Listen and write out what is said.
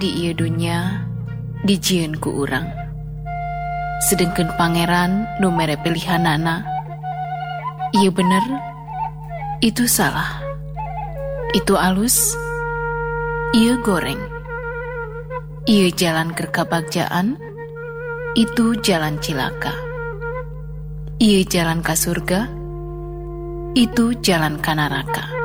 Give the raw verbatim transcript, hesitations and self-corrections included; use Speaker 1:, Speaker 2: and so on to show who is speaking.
Speaker 1: di ieu dunya dijieun ku urang. Sedengkeun pangeran nu mere pilihanana, ieu bener, itu salah. Itu alus, ieu goreng. Ieu jalan keur kabagjaan, itu jalan cilaka. Ieu jalan ka surga, itu jalan ka naraka.